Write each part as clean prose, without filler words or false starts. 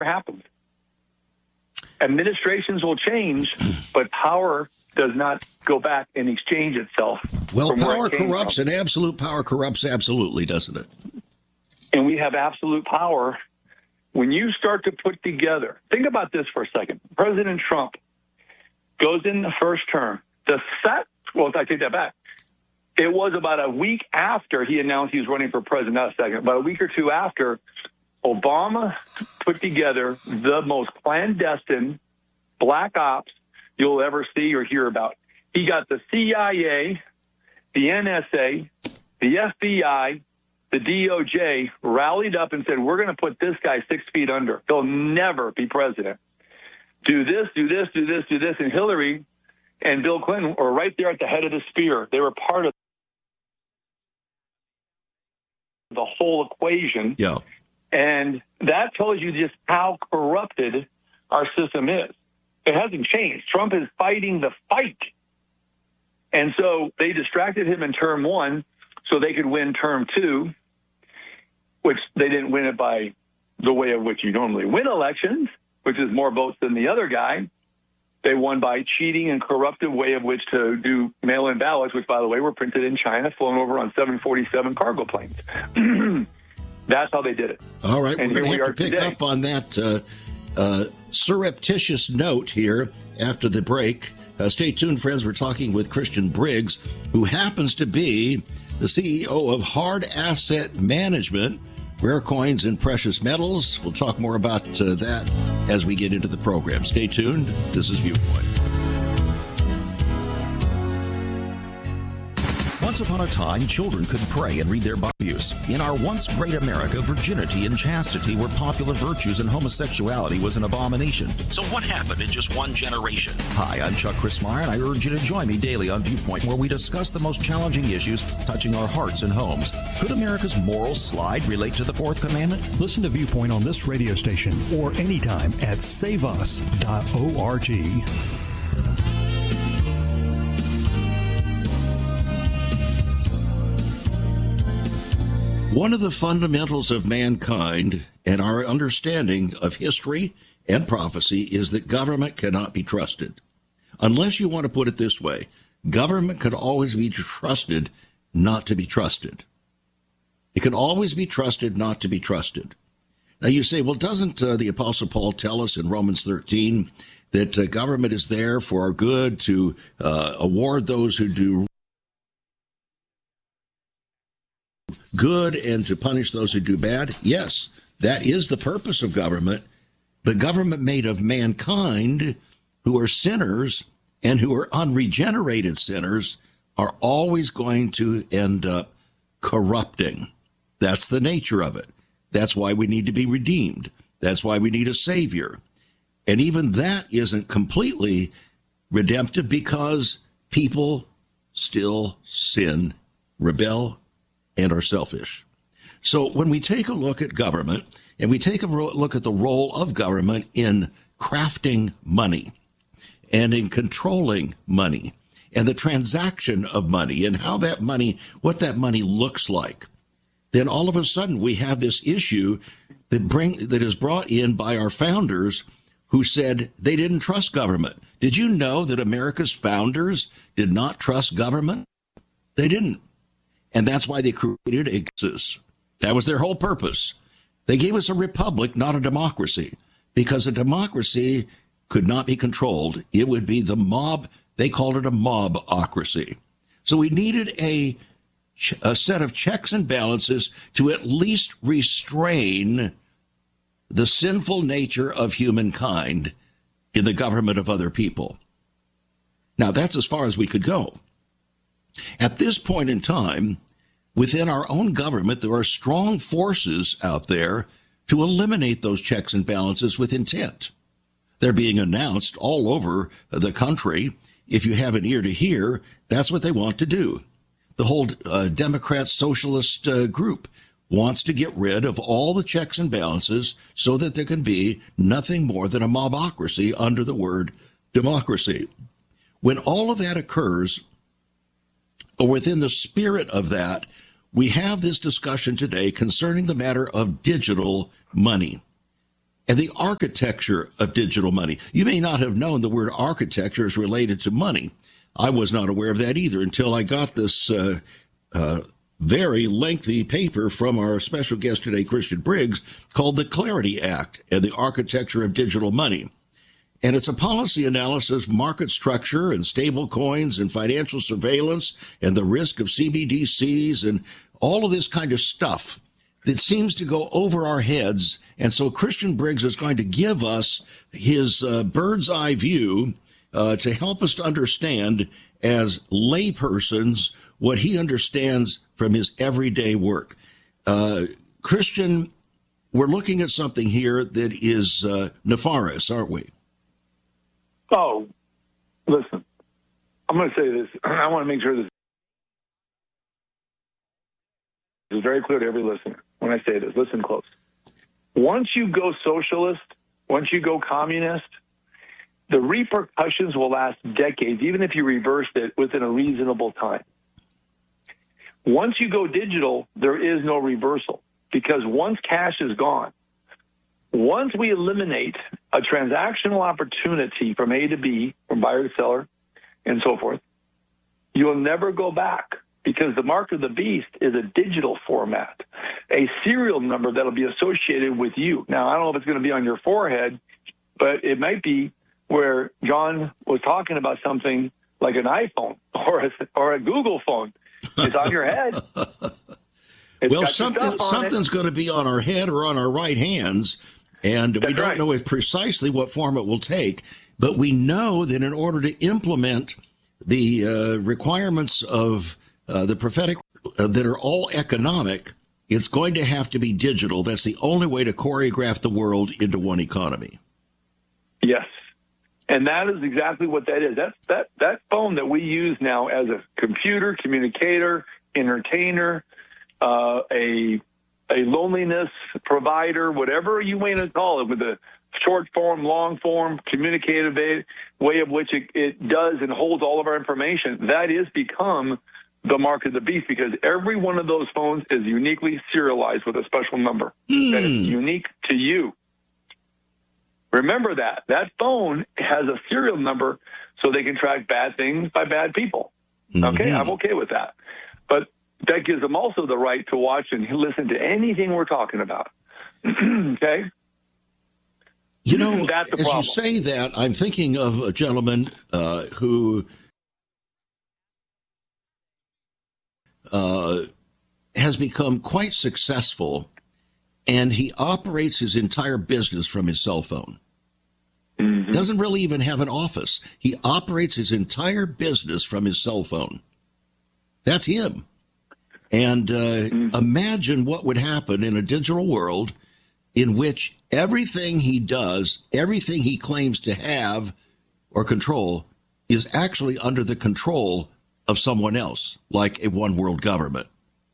happens. Administrations will change, but power does not go back and exchange itself. Well, power corrupts, and absolute power corrupts absolutely, doesn't it? And we have absolute power. When you start to put together, think about this for a second. President Trump goes in the first term. I take that back. It was about a week after he announced he was running for president, not a second, about a week or two after, Obama put together the most clandestine black ops you'll ever see or hear about. He got the CIA, the NSA, the FBI, the DOJ rallied up and said, we're going to put this guy 6 feet under. He'll never be president. Do this, do this, do this, do this. And Hillary and Bill Clinton were right there at the head of the spear. They were part of the whole equation. Yeah. And that tells you just how corrupted our system is. It hasn't changed. Trump is fighting the fight. And so they distracted him in term one so they could win term two, which they didn't win it by the way of which you normally win elections, which is more votes than the other guy. They won by cheating and corruptive way of which to do mail-in ballots, which, by the way, were printed in China, flown over on 747 cargo planes. That's how they did it. All right, and we're going to have to pick up on that surreptitious note here after the break. Stay tuned, friends. We're talking with Christian Briggs, who happens to be the CEO of Hard Asset Management, rare coins and precious metals. We'll talk more about that as we get into the program. Stay tuned. This is Viewpoint. Once upon a time, children could pray and read their Bibles. In our once great America, virginity and chastity were popular virtues and homosexuality was an abomination. So what happened in just one generation? Hi, I'm Chuck Crismier, and I urge you to join me daily on Viewpoint, where we discuss the most challenging issues touching our hearts and homes. Could America's moral slide relate to the fourth commandment? Listen to Viewpoint on this radio station or anytime at saveus.org. One of the fundamentals of mankind and our understanding of history and prophecy is that government cannot be trusted. Unless you want to put it this way, government can always be trusted not to be trusted. It can always be trusted not to be trusted. Now you say, well, doesn't the Apostle Paul tell us in Romans 13 that government is there for our good, to award those who do good and to punish those who do bad? Yes, that is the purpose of government, but government made of mankind, who are sinners and who are unregenerated sinners, are always going to end up corrupting. That's the nature of it. That's why we need to be redeemed. That's why we need a savior. And even that isn't completely redemptive, because people still sin, rebel, and are selfish. So when we take a look at government, and we take a look at the role of government in crafting money and in controlling money and the transaction of money and how that money, what that money looks like, then all of a sudden we have this issue that is brought in by our founders, who said they didn't trust government. Did you know that America's founders did not trust government? They didn't. And that's why they created a census. That was their whole purpose. They gave us a republic, not a democracy, because a democracy could not be controlled. It would be the mob. They called it a mobocracy. So we needed a set of checks and balances to at least restrain the sinful nature of humankind in the government of other people. Now, that's as far as we could go. At this point in time, within our own government, there are strong forces out there to eliminate those checks and balances with intent. They're being announced all over the country. If you have an ear to hear, that's what they want to do. The whole Democrat socialist group wants to get rid of all the checks and balances so that there can be nothing more than a mobocracy under the word democracy. When all of that occurs, or within the spirit of that, we have this discussion today concerning the matter of digital money. and the architecture of digital money. You may not have known the word architecture is related to money. I was not aware of that either until I got this very lengthy paper from our special guest today, Christian Briggs, called the Clarity Act and the Architecture of Digital Money. And it's a policy analysis of market structure and stable coins and financial surveillance and the risk of CBDCs and all of this kind of stuff that seems to go over our heads. And so Christian Briggs is going to give us his bird's eye view to help us to understand as laypersons what he understands from his everyday work. Christian, we're looking at something here that is nefarious, aren't we? Oh, listen, I'm going to say this. I want to make sure this is very clear to every listener. When I say this, listen close. Once you go socialist, once you go communist, the repercussions will last decades, even if you reversed it within a reasonable time. Once you go digital, there is no reversal, because once cash is gone, once we eliminate a transactional opportunity from A to B, from buyer to seller, and so forth, you will never go back, because the mark of the beast is a digital format, a serial number that'll be associated with you. Now, I don't know if it's going to be on your forehead, but it might be where John was talking about something like an iPhone or a Google phone. It's on your head. Well, something's going to be on our head or on our right hands, and we don't know precisely what form it will take, but we know that in order to implement the requirements of the prophetic that are all economic, it's going to have to be digital. That's the only way to choreograph the world into one economy. Yes. And that is exactly what that is. That phone that we use now as a computer, communicator, entertainer, a loneliness provider, whatever you want to call it, with a short form, long form, communicative way of which it does and holds all of our information, that is become the mark of the beast, because every one of those phones is uniquely serialized with a special number that is unique to you. Remember that. That phone has a serial number so they can track bad things by bad people. Okay, I'm okay with that. But that gives them also the right to watch and listen to anything we're talking about. Okay? You know, that's the as problem. you say that, I'm thinking of a gentleman who has become quite successful, and he operates his entire business from his cell phone. Doesn't really even have an office. He operates his entire business from his cell phone. That's him. And imagine what would happen in a digital world in which everything he does, everything he claims to have or control, is actually under the control of someone else, like a one world government.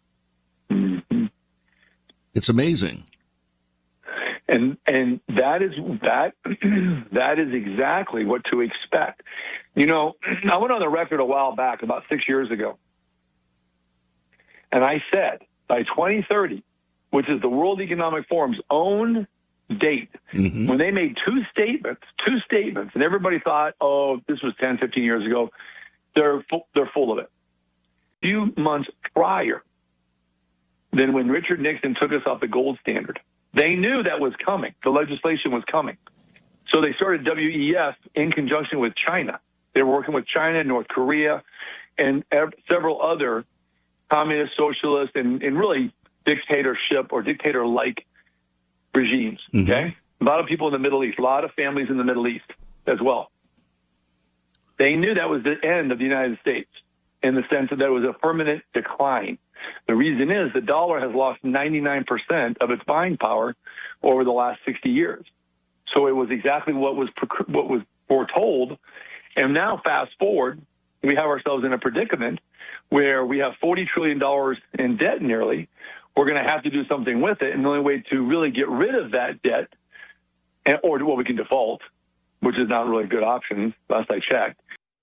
It's amazing. And that is exactly what to expect. You know, I went on the record a while back, about 6 years ago, and I said by 2030, which is the World Economic Forum's own date, when they made two statements, and everybody thought, oh, this was 10, 15 years ago, they're full of it. A few months prior than when Richard Nixon took us off the gold standard, they knew that was coming. The legislation was coming. So they started WEF in conjunction with China. They were working with China, North Korea, and several other communist, socialist, and really dictatorship or dictator-like regimes. Okay? A lot of people in the Middle East, a lot of families in the Middle East as well. They knew that was the end of the United States in the sense that there was a permanent decline. The reason is the dollar has lost 99% of its buying power over the last 60 years. So it was exactly what was foretold. And now fast forward, we have ourselves in a predicament where we have $40 trillion in debt nearly. We're going to have to do something with it. And the only way to really get rid of that debt, or we can default, which is not really a good option, last I checked,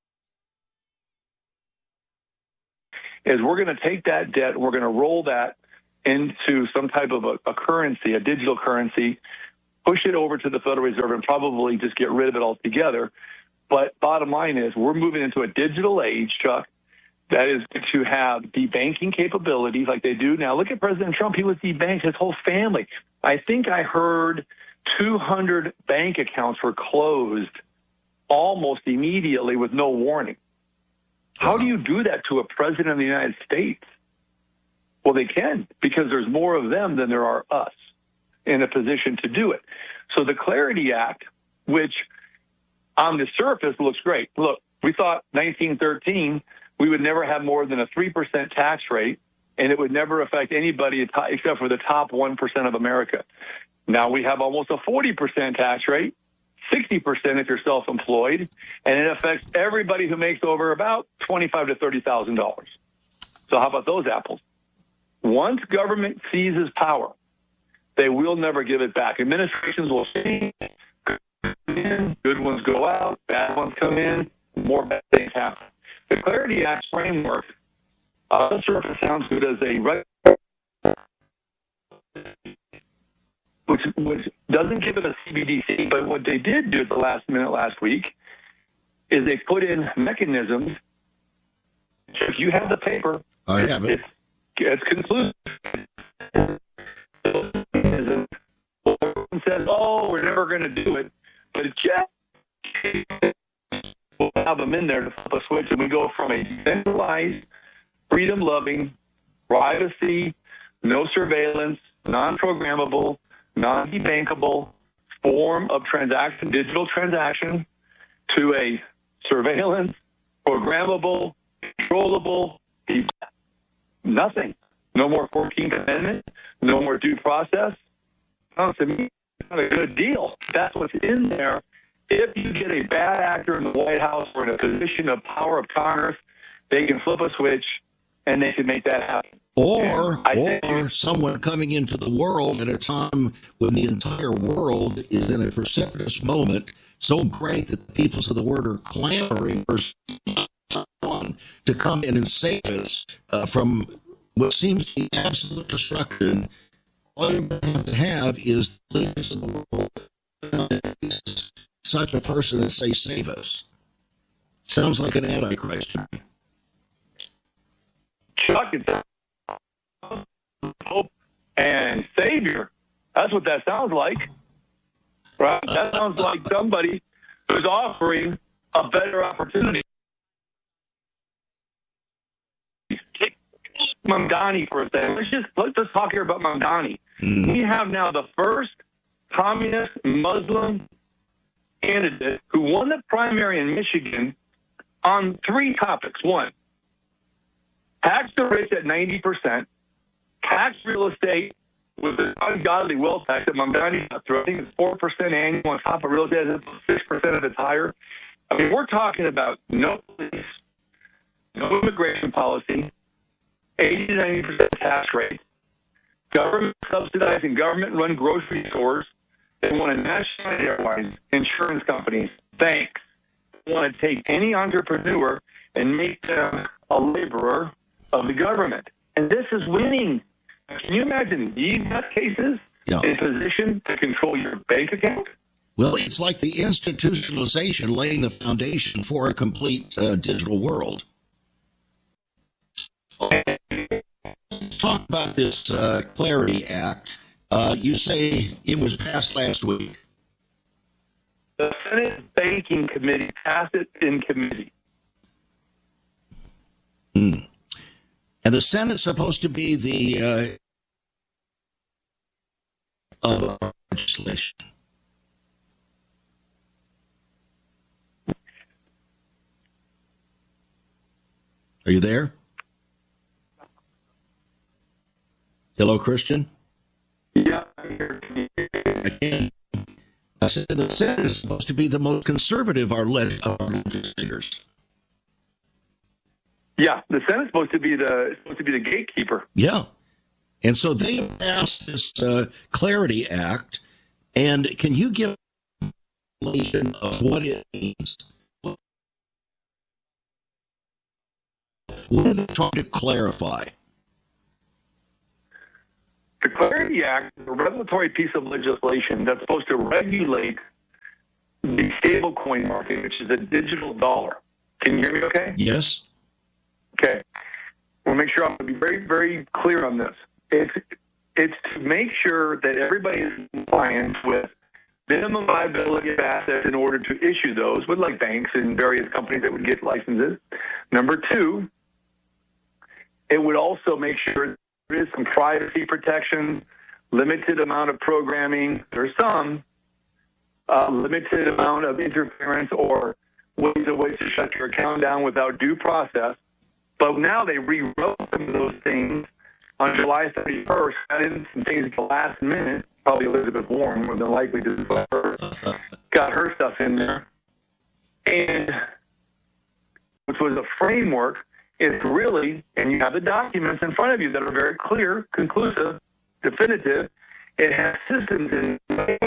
is we're going to take that debt, we're going to roll that into some type of a currency, a digital currency, push it over to the Federal Reserve and probably just get rid of it altogether. But bottom line is we're moving into a digital age, Chuck, that is to have debanking capabilities like they do now. Look at President Trump. He was debanked, his whole family. I think I heard 200 bank accounts were closed almost immediately with no warning. How do you do that to a president of the United States? Well, they can, because there's more of them than there are us in a position to do it. So the Clarity Act, which on the surface looks great. Look, we thought 1913 we would never have more than a 3% tax rate, and it would never affect anybody except for the top 1% of America. Now we have almost a 40% tax rate, 60% if you're self-employed, and it affects everybody who makes over about $25,000 to $30,000. So how about those apples? Once government seizes power, they will never give it back. Administrations will change, good ones go out, bad ones come in, more bad things happen. The Clarity Act framework, on the surface sounds good as which doesn't give it a CBDC, but what they did do at the last minute last week is they put in mechanisms. If you have the paper, I have it. It's conclusive. Everyone says, "Oh, we're never going to do it," but it's just we'll have them in there to flip a switch, and we go from a centralized, freedom-loving, privacy, no surveillance, non-programmable, non-debankable form of transaction, digital transaction, to a surveillance, programmable, controllable, nothing. No more 14th Amendment, no more due process. To me, it's not a good deal. That's what's in there. If you get a bad actor in the White House or in a position of power of Congress, they can flip a switch and they can make that happen. Or someone coming into the world at a time when the entire world is in a precipitous moment so great that the peoples of the world are clamoring for someone to come in and save us from what seems to be absolute destruction. All you have to have is the leaders of the world, such a person, and say, save us. Sounds like an antichrist to me. Chuck, it's hope and savior. That's what that sounds like, right? That sounds like somebody who's offering a better opportunity. Take Mamdani for a second. Let's just talk here about Mamdani. We have now the first communist Muslim candidate who won the primary in Michigan on three topics. One, tax the rich at 90%, tax real estate with an ungodly wealth tax that Mamdani got through. I think it's 4% annual on top of real estate. It's 6% of it's higher. I mean, we're talking about no police, no immigration policy, 80 to 90% tax rate, government subsidizing government-run grocery stores. They want to nationalize airlines, insurance companies, banks. They want to take any entrepreneur and make them a laborer of the government. And this is winning. Can you imagine these nutcases in position to control your bank account? Well, it's like the institutionalization laying the foundation for a complete digital world. Talk about this Clarity Act. You say it was passed last week. The Senate Banking Committee passed it in committee. And the Senate's supposed to be the of legislation. Are you there? Hello, Christian? Yeah. I said the Senate is supposed to be the most conservative of our legislators. Yeah, the Senate's supposed to be the gatekeeper. Yeah. And so they passed this Clarity Act. And can you give an explanation of what it means? What are they trying to clarify? The Clarity Act is a regulatory piece of legislation that's supposed to regulate the stablecoin market, which is a digital dollar. Can you hear me okay? Yes. Okay. We'll make sure I'm going to be very, very clear on this. It's to make sure that everybody is in compliance with minimum viability of assets in order to issue those with like banks and various companies that would get licenses. Number two, it would also make sure there is some privacy protection, limited amount of programming. There's some limited amount of interference or ways to shut your account down without due process. But now they rewrote some of those things on July 31st, got in some things at the last minute. Probably Elizabeth Warren more than likely got her stuff in there. And which was a framework. It's really, and you have the documents in front of you that are very clear, conclusive, definitive. It has systems in